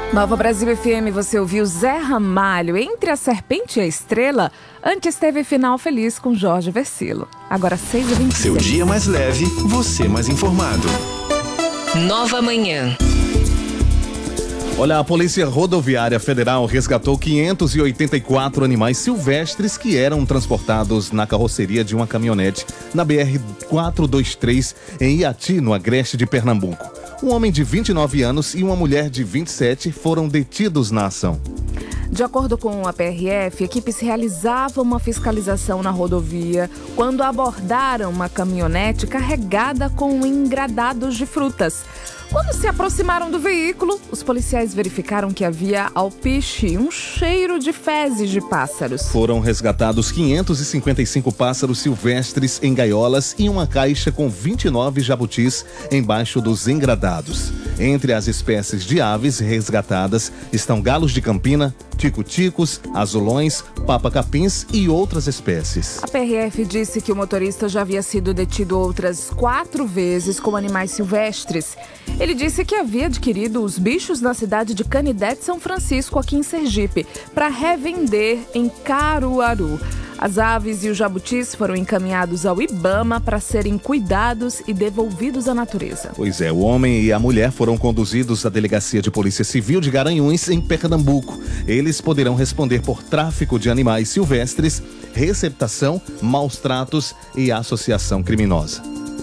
Nova Brasil FM, você ouviu Zé Ramalho, Entre a Serpente e a Estrela. Antes teve Final Feliz com Jorge Versilo. Agora 6h26. Seu dia mais leve, você mais informado. Nova Manhã. Olha, a Polícia Rodoviária Federal resgatou 584 animais silvestres que eram transportados na carroceria de uma caminhonete na BR-423 em Iati, no agreste de Pernambuco. Um homem de 29 anos e uma mulher de 27 foram detidos na ação. De acordo com a PRF, equipes realizavam uma fiscalização na rodovia quando abordaram uma caminhonete carregada com engradados de frutas. Quando se aproximaram do veículo, os policiais verificaram que havia alpiche, um cheiro de fezes de pássaros. Foram resgatados 555 pássaros silvestres em gaiolas e uma caixa com 29 jabutis embaixo dos engradados. Entre as espécies de aves resgatadas estão galos de Campina, tico-ticos, azulões, papa-capins e outras espécies. A PRF disse que o motorista já havia sido detido outras 4 vezes com animais silvestres. Ele disse que havia adquirido os bichos na cidade de Canidé de São Francisco, aqui em Sergipe, para revender em Caruaru. As aves e os jabutis foram encaminhados ao IBAMA para serem cuidados e devolvidos à natureza. Pois é, o homem e a mulher foram conduzidos à Delegacia de Polícia Civil de Garanhuns, em Pernambuco. Eles poderão responder por tráfico de animais silvestres, receptação, maus tratos e associação criminosa.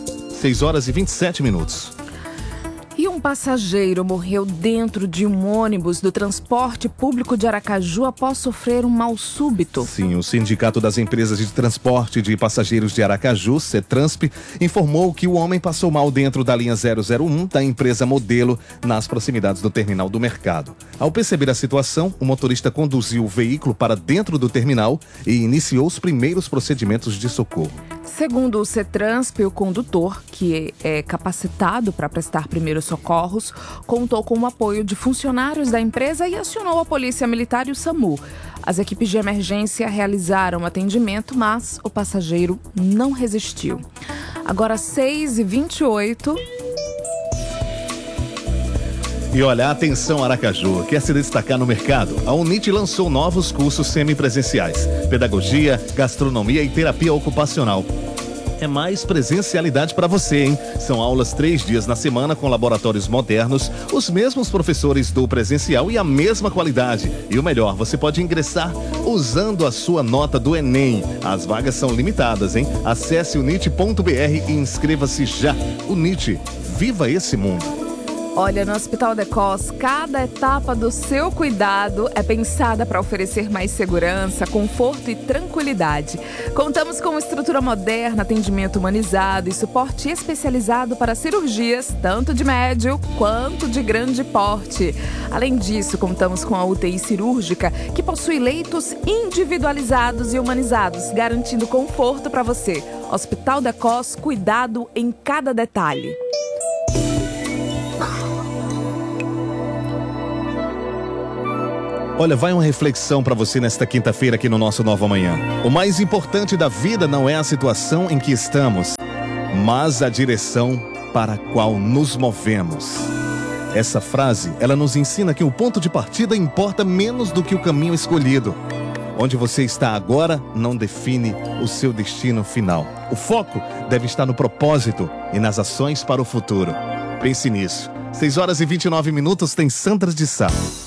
6h27. E um passageiro morreu dentro de um ônibus do transporte público de Aracaju após sofrer um mal súbito. Sim, o Sindicato das Empresas de Transporte de Passageiros de Aracaju, CETRANSP, informou que o homem passou mal dentro da linha 001 da empresa Modelo, nas proximidades do terminal do Mercado. Ao perceber a situação, o motorista conduziu o veículo para dentro do terminal e iniciou os primeiros procedimentos de socorro. Segundo o CETRANSP, o condutor, que é capacitado para prestar primeiros socorros, contou com o apoio de funcionários da empresa e acionou a Polícia Militar e o SAMU. As equipes de emergência realizaram o atendimento, mas o passageiro não resistiu. Agora 6h28. E olha, atenção Aracaju, quer se destacar no mercado? A UNIT lançou novos cursos semipresenciais, pedagogia, gastronomia e terapia ocupacional. É mais presencialidade para você, hein? São aulas 3 dias na semana com laboratórios modernos, os mesmos professores do presencial e a mesma qualidade. E o melhor, você pode ingressar usando a sua nota do Enem. As vagas são limitadas, hein? Acesse unit.br e inscreva-se já. UNIT, viva esse mundo! Olha, no Hospital Decos, cada etapa do seu cuidado é pensada para oferecer mais segurança, conforto e tranquilidade. Contamos com estrutura moderna, atendimento humanizado e suporte especializado para cirurgias, tanto de médio quanto de grande porte. Além disso, contamos com a UTI cirúrgica, que possui leitos individualizados e humanizados, garantindo conforto para você. Hospital Decos, cuidado em cada detalhe. Olha, vai uma reflexão para você nesta quinta-feira aqui no nosso Nova Manhã. O mais importante da vida não é a situação em que estamos, mas a direção para a qual nos movemos. Essa frase, ela nos ensina que o ponto de partida importa menos do que o caminho escolhido. Onde você está agora não define o seu destino final. O foco deve estar no propósito e nas ações para o futuro. Pense nisso. 6h29, tem Sandra de Sá.